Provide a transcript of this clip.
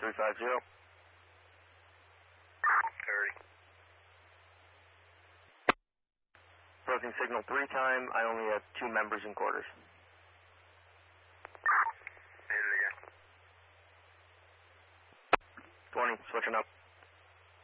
350. 30. Approaching signal 3 time. I only have 2 members in quarters. Hit it again. 20, switching up.